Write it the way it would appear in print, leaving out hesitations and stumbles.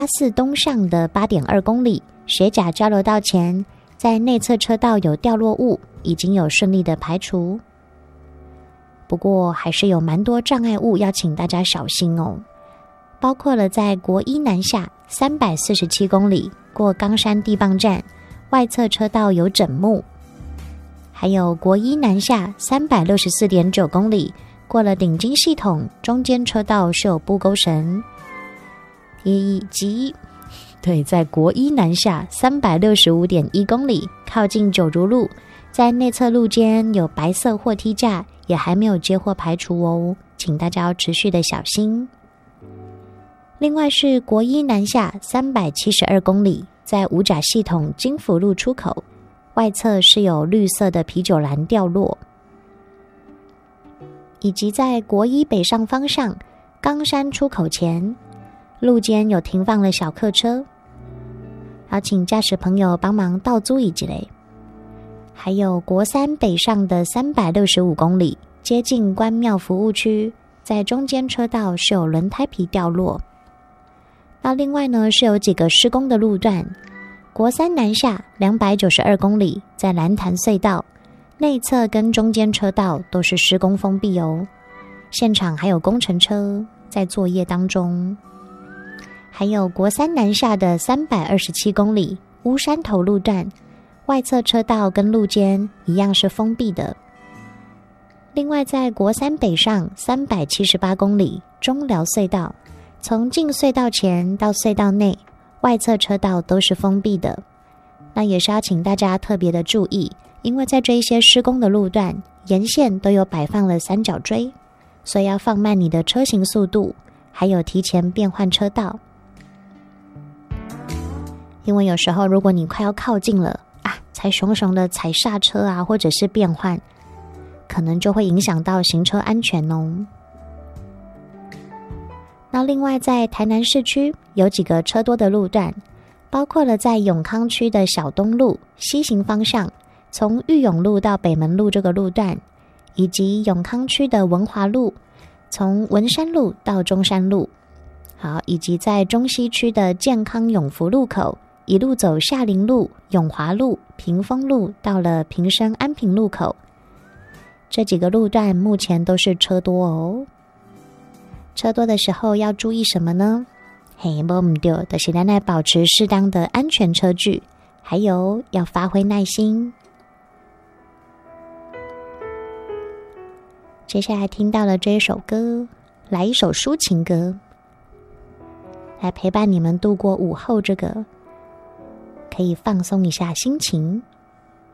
4东上的 8.2 公里，学甲交流道前，在内侧车道有掉落物，已经有顺利的排除。不过还是有蛮多障碍物要请大家小心哦，包括了在国一南下347公里过冈山地磅站，外侧车道有枕木，还有国一南下364.9公里过了顶金系统，中间车道是有布沟绳，以及在国一南下365.1公里靠近九如路，在内侧路肩有白色货梯架，也还没有接获排除哦，请大家要持续的小心。另外是国一南下372公里，在五甲系统金福路出口，外侧是有绿色的啤酒篮掉落，以及在国一北上方向冈山出口前，路肩有停放了小客车，邀请驾驶朋友帮忙倒租一下。还有国三北上的365公里，接近关庙服务区，在中间车道是有轮胎皮掉落。那另外呢，是有几个施工的路段，国三南下292公里，在蓝潭隧道内侧跟中间车道都是施工封闭哦，现场还有工程车在作业当中。还有国三南下的327公里乌山头路段，外侧车道跟路肩一样是封闭的。另外在国三北上378公里中寮隧道，从进隧道前到隧道内，外侧车道都是封闭的。那也是要请大家特别的注意，因为在这一些施工的路段，沿线都有摆放了三角锥，所以要放慢你的车行速度，还有提前变换车道。因为有时候如果你快要靠近了才熊熊的踩刹车或者是变换，可能就会影响到行车安全哦。那另外在台南市区有几个车多的路段，包括了在永康区的小东路西行方向，从裕永路到北门路这个路段，以及永康区的文华路，从文山路到中山路，好，以及在中西区的健康永福路口，一路走夏林路、永华路、屏风路，到了屏生安平路口。这几个路段目前都是车多哦。车多的时候要注意什么呢？没不对，就是咱来保持适当的安全车距，还有要发挥耐心。接下来听到了这一首歌，来一首抒情歌，来陪伴你们度过午后这个可以放松一下心情。